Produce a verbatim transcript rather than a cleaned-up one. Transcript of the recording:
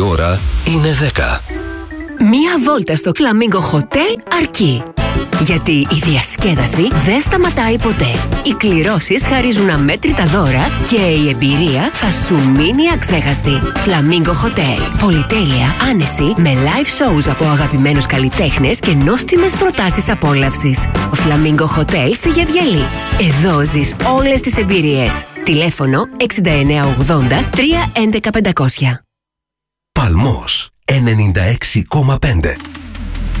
ώρα είναι δέκα. Μία βόλτα στο Flamingo Hotel αρκεί. Γιατί η διασκέδαση δεν σταματάει ποτέ. Οι κληρώσεις χαρίζουν αμέτρητα δώρα και η εμπειρία θα σου μείνει αξέχαστη. Flamingo Hotel. Πολυτέλεια, άνεση, με live shows από αγαπημένους καλλιτέχνες και νόστιμες προτάσεις απόλαυσης. Flamingo Hotel στη Γεβγελή. Εδώ ζεις όλες τις εμπειρίες. Τηλέφωνο εξήντα εννέα ογδόντα τρία έντεκα πεντακόσια. Παλμός ενενήντα έξι κόμμα πέντε.